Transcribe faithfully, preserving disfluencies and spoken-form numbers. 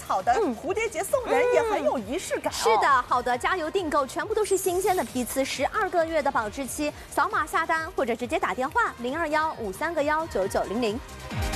草的蝴蝶结送人，也很有仪式感、哦。 是的，好的，加油订购全部都是新鲜的批次，十二个月的保质期，扫码下单或者直接打电话零二幺五三个幺九九零零。